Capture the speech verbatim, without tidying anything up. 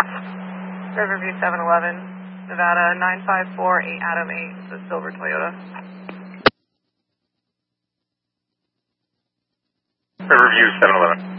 Riverview seven eleven, Nevada nine five four eight Adam eight, the silver Toyota. Riverview seven eleven.